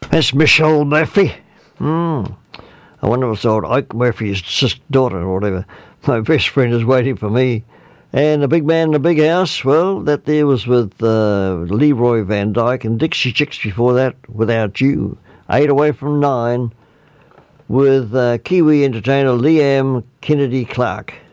That's Michelle Murphy. I wonder if it's old Oak Murphy's daughter or whatever. My best friend is waiting for me. And the big man in the big house, well, that there was with Leroy Van Dyke and Dixie Chicks before that, Without You. 8 away from 9 with Kiwi entertainer Liam Kennedy Clark.